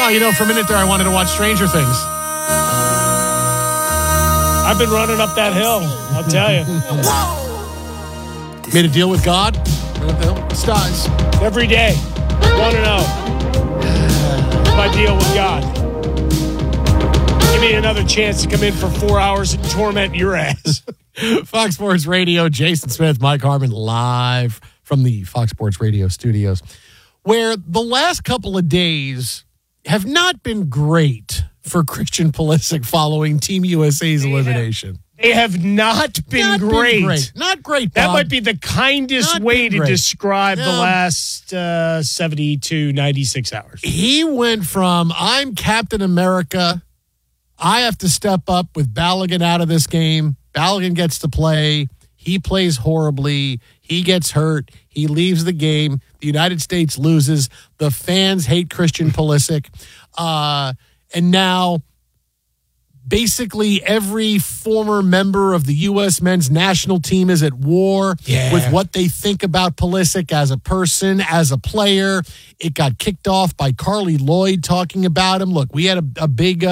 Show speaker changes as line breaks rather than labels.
Oh, for a minute there, I wanted to watch Stranger Things.
I've been running up that hill, I'll tell you.
Made a deal with God? Run up the hill? Stars.
Every day. 1-0. My deal with God. Give me another chance to come in for 4 hours and torment your ass.
Fox Sports Radio, Jason Smith, Mike Harmon, live from the Fox Sports Radio studios, where the last couple of days have not been great for Christian Pulisic following Team USA's elimination.
They have not been great.
Not great, Bob.
That might be the kindest way to describe the last 72, 96 hours.
He went from, I'm Captain America, I have to step up with Balogun out of this game. Balogun gets to play. He plays horribly. He gets hurt. He leaves the game. The United States loses. The fans hate Christian Pulisic. And now basically every former member of the U.S. men's national team is at war with what they think about Pulisic as a person, as a player. It got kicked off by Carly Lloyd talking about him. Look, we had a big